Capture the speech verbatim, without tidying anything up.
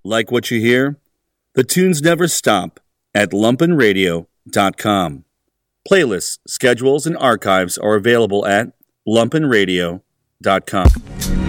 Like what you hear? The tunes never stop at lumpen radio dot com. Playlists, schedules, and archives are available at lumpen radio dot com.